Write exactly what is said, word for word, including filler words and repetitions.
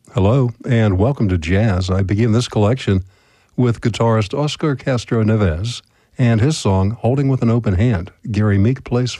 Hello, and welcome to Jazz. I begin this collection with guitarist Oscar Castro Neves and his song, Holding with an Open Hand. Gary Meek plays